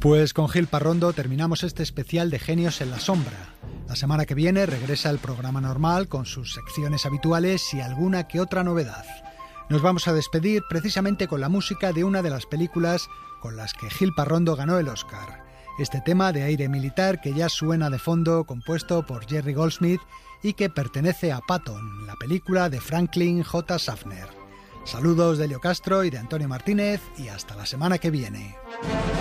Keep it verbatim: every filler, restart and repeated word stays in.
Pues con Gil Parrondo terminamos este especial de Genios en la Sombra. La semana que viene regresa el programa normal con sus secciones habituales y alguna que otra novedad. Nos vamos a despedir precisamente con la música de una de las películas con las que Gil Parrondo ganó el Oscar. Este tema de aire militar que ya suena de fondo, compuesto por Jerry Goldsmith y que pertenece a Patton, la película de Franklin J. Schaffner. Saludos de Elio Castro y de Antonio Martínez y hasta la semana que viene.